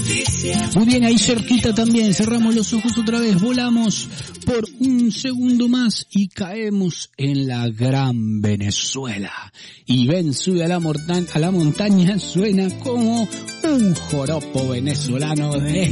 Muy bien, ahí cerquita también, cerramos los ojos otra vez, volamos por un segundo más y caemos en la gran Venezuela. Y ven, sube a la montaña, suena como un joropo venezolano de